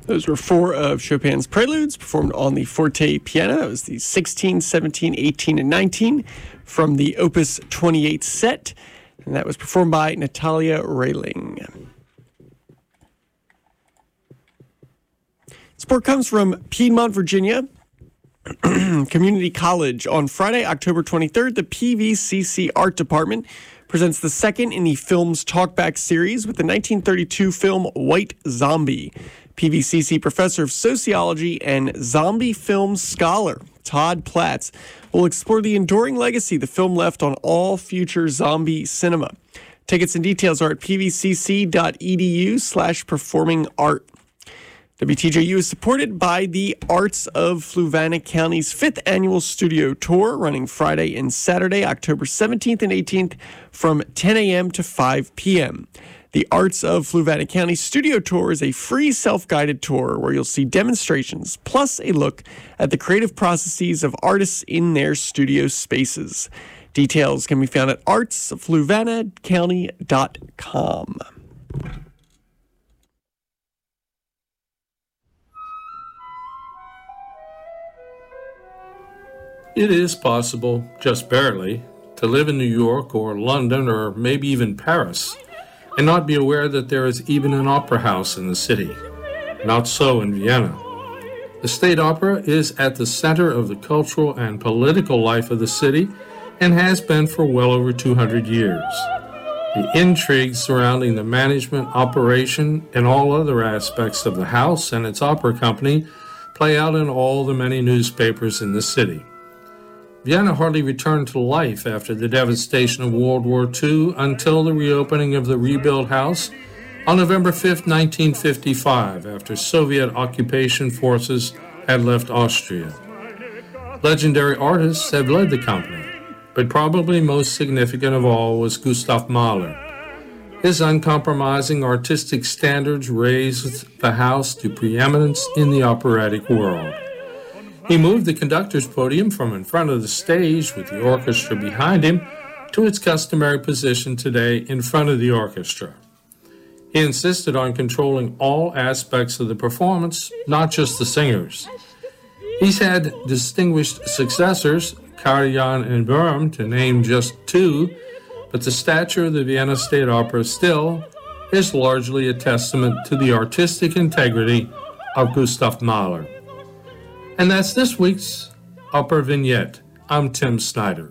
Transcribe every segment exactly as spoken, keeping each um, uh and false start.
Those were four of Chopin's preludes performed on the forte piano. That was the sixteen, seventeen, eighteen, and nineteen from the Opus twenty-eight set. And that was performed by Natalia Railing. Support comes from Piedmont, Virginia Community College. On Friday, October twenty-third, the P V C C Art Department presents the second in the Films Talkback series with the nineteen thirty-two film White Zombie. P V C C professor of sociology and zombie film scholar Todd Platts will explore the enduring legacy the film left on all future zombie cinema. Tickets and details are at pvcc.edu slash performing art. W T J U is supported by the Arts of Fluvanna County's fifth annual studio tour, running Friday and Saturday, October seventeenth and eighteenth from ten a.m. to five p.m. The Arts of Fluvanna County Studio Tour is a free self-guided tour where you'll see demonstrations, plus a look at the creative processes of artists in their studio spaces. Details can be found at arts of fluvanna county dot com. It is possible, just barely, to live in New York or London or maybe even Paris and not be aware that there is even an opera house in the city. Not so in Vienna. The State Opera is at the center of the cultural and political life of the city and has been for well over two hundred years. The intrigues surrounding the management, operation, and all other aspects of the house and its opera company play out in all the many newspapers in the city. Vienna hardly returned to life after the devastation of World War Two until the reopening of the rebuilt house on November fifth, nineteen fifty-five, after Soviet occupation forces had left Austria. Legendary artists have led the company, but probably most significant of all was Gustav Mahler. His uncompromising artistic standards raised the house to preeminence in the operatic world. He moved the conductor's podium from in front of the stage with the orchestra behind him to its customary position today in front of the orchestra. He insisted on controlling all aspects of the performance, not just the singers. He's had distinguished successors, Karajan and Böhm, to name just two, but the stature of the Vienna State Opera still is largely a testament to the artistic integrity of Gustav Mahler. And that's this week's Opera Vignette. I'm Tim Snyder.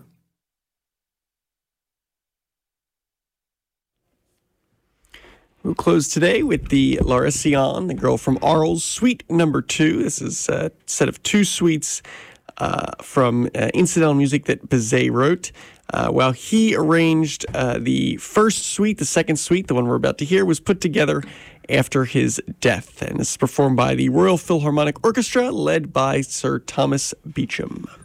We'll close today with the L'Arasion, the girl from Arles, Suite Number Two. This is a set of two suites uh, from uh, incidental music that Bizet wrote. Uh, while he arranged uh, the first suite, the second suite, the one we're about to hear, was put together after his death. And this is performed by the Royal Philharmonic Orchestra, led by Sir Thomas Beecham.